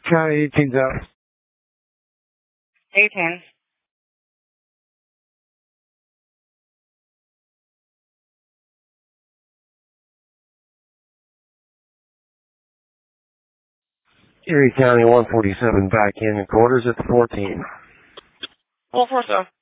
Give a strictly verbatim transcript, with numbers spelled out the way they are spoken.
County eighteen's out. eighteen. Erie County one forty-seven back in quarters at the fourteen. Full force, sir.